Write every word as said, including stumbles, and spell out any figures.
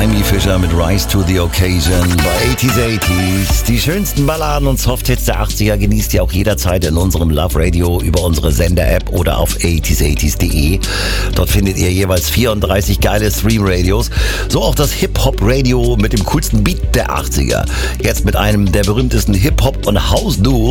Amy Fisher mit Rise to the Occasion bei achtziger achtziger. Die schönsten Balladen und Softhits der achtziger genießt ihr auch jederzeit in unserem Love Radio über unsere Sender-App oder auf achtziger achtziger punkt de. Dort findet ihr jeweils vierunddreißig geile Stream-Radios. So auch das Hip-Hop-Radio mit dem coolsten Beat der achtziger. Jetzt mit einem der berühmtesten Hip-Hop- und House-Duos